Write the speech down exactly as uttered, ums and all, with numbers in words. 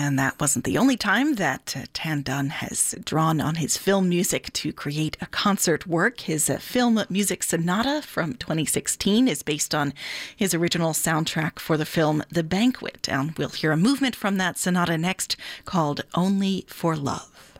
And that wasn't the only time that uh, Tan Dun has drawn on his film music to create a concert work. His uh, film music sonata from twenty sixteen is based on his original soundtrack for the film The Banquet. And we'll hear a movement from that sonata next called Only for Love.